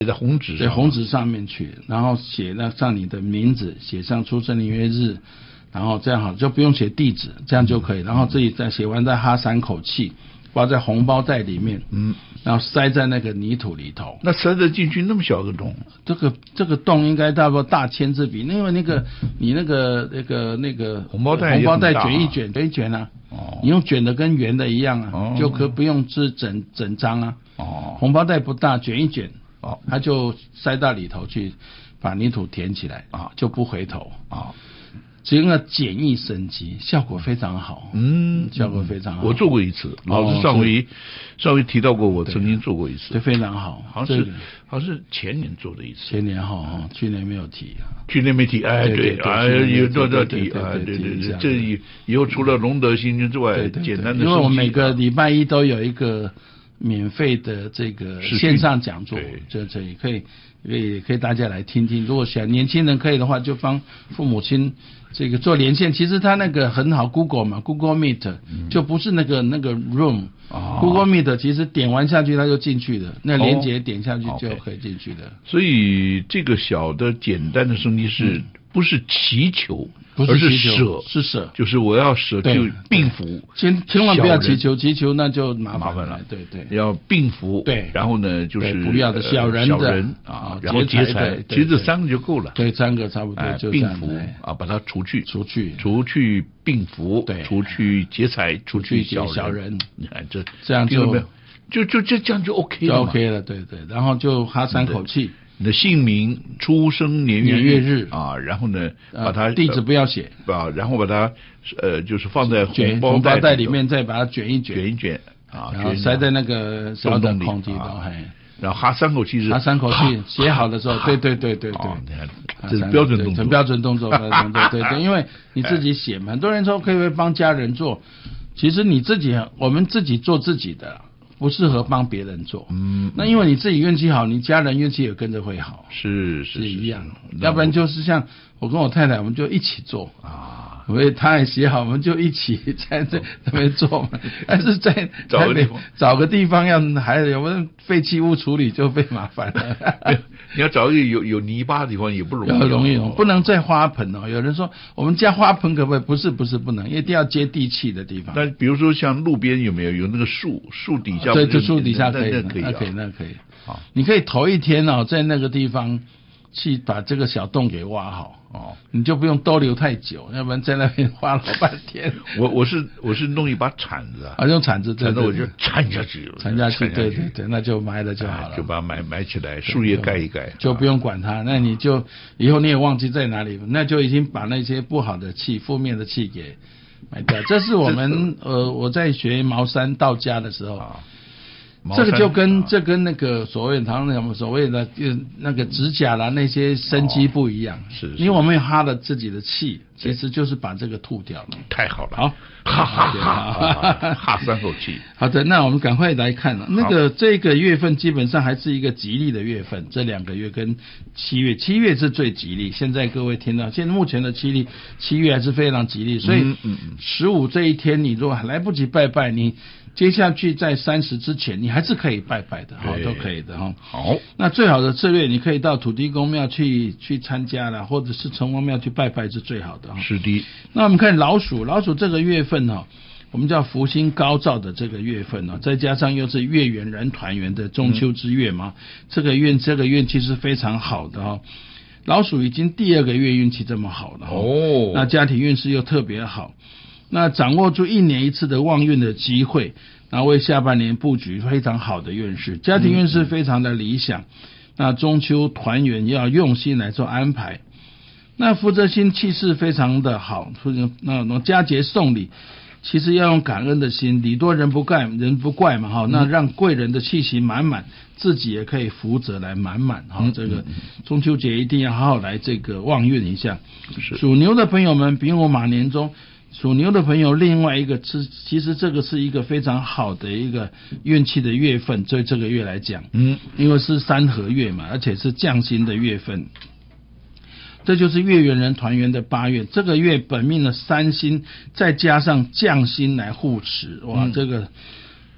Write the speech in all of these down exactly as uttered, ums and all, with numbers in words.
写在红纸上， 对，红纸上面去，然后写那上你的名字，写上出生年月日，然后这样好就不用写地址，这样就可以。然后自己再写完再哈三口气，包在红包袋里面，嗯，然后塞在那个泥土里头。 那塞得进去那么小个洞？ 这个这个洞应该差不多大签字笔，因为那个你那个那个那个红包袋红包袋卷一卷卷一卷啊，哦，你用卷的跟圆的一样啊，哦，就可不用是整整张啊。哦，红包袋不大，卷一卷。哦，他就塞到里头去，把泥土填起来啊，就不回头啊。只用了简易生机，效果非常好。嗯，效果非常好。 我做过一次，老师上回上回提到过，我曾经做过一次， 对，非常好。 好像是好像是前年做的一次， 前年哈，去年没有提啊。 去年没提，哎，对，哎，有做做提，哎，对对对，这以以后除了龙德星君之外，简单的， 因为我每个礼拜一都有一个免费的这个线上讲座，这这也可以，可以可以大家来听听。如果想年轻人可以的话，就帮父母亲这个做连线。其实他那个很好 ，Google 嘛 ，Google Meet、嗯、就不是那个那个 Room、哦。Google Meet 其实点完下去他就进去了，那连接点下去就可以进去的。 哦 okay、所以这个小的简单的生机是、嗯、不是祈求？ 不是舍，是舍， 就是我要舍就并福， 千千万不要祈求，祈求那就麻烦了。对对， 要并福， 对， 然后呢就是不要的小人的、 小人啊，然后劫财，其实这三个就够了。 对，三个差不多就并福啊，把它除去， 除去， 除去并福， 对， 除去劫财，除去小小人。 你看这这样就就就这这样就 OK 了 ，OK 了，对对，然后就哈三口气。 你的姓名、出生年月月日啊，然后呢，把它、 呃、地址不要写啊，然后把它呃，就是放在红包袋袋里面，再把它卷一卷， 卷一卷啊， 然后塞在那个小的空地里， 然后哈三口气是哈三口气，写好的时候，对对对对对， 你看这是标准动作， 标准动作，标准动作，对对，因为你自己写嘛，很多人说可以帮家人做，其实你自己，我们自己做自己的。不适合帮别人做，嗯，那因为你自己运气好，你家人运气也跟着会好， 是是是一样，要不然就是像我跟我太太，我们就一起做啊，因为他也写好，我们就一起在这那边做嘛。但是在找个地方， 找个地方要还有没有废弃物处理就被麻烦了。 你要找一个有有泥巴的地方也不容易， 容易不能再花盆哦。有人说我们家花盆可不可以？不是不是不能，一定要接地气的地方。 那比如说像路边有没有有那个树树底下？ 对，就树底下可以， 那可以， 那可以，那可以。好，你可以头一天哦，在那个地方去把这个小洞给挖好哦，你就不用逗留太久，要不然在那边花老半天。 我我是我是弄一把铲子啊， 啊用铲子， 铲子我就铲下去， 铲下去，对对对，那就埋了就好了， 就把它埋埋起来，树叶盖一盖， 就不用管它。那你就以后你也忘记在哪里，那就已经把那些不好的气、负面的气给埋掉。这是我们呃我在学茅山道家的时候。这个就跟这跟那个所谓他们所谓的那个指甲啦那些生机不一样， 是， 因为我们有哈了自己的气，其实就是把这个吐掉了。 太好了， 好， 哈哈哈，哈三口气。 好的，那我们赶快来看了，那个这个月份基本上还是一个吉利的月份，这两个月跟七月，七月是最吉利。现在各位听到，现在目前的七利七月还是非常吉利，所以十五这一天你如果来不及拜拜，你接下去在三十之前，你还是可以拜拜的，好，都可以的哈。 好， 那最好的策略，你可以到土地公庙去去参加啦，或者是城隍庙去拜拜是最好的哈。 是的。 那我们看老鼠，老鼠这个月份哈，我们叫福星高照的这个月份呢，再加上又是月圆人团圆的中秋之月嘛，嗯、这个运这个运气是非常好的哈。老鼠已经第二个月运气这么好了哦，那家庭运势又特别好。那掌握住一年一次的旺运的机会，然后为下半年布局非常好的运势，家庭运势非常的理想。那中秋团圆要用心来做安排。那福泽星气势非常的好，那那佳节送礼，其实要用感恩的心，礼多人不怪，人不怪嘛哈。那让贵人的气息满满，自己也可以福泽来满满哈。这个中秋节一定要好好来这个旺运一下。属牛的朋友们，丙午马年中。属牛的朋友，另外一个是，其实这个是一个非常好的一个运气的月份，对这个月来讲，嗯，因为是三合月嘛，而且是降星的月份，这就是月圆人团圆的八月。这个月本命的三星，再加上降星来护持，哇，嗯、这个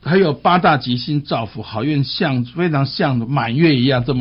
还有八大吉星造福，好运像非常像满月一样这么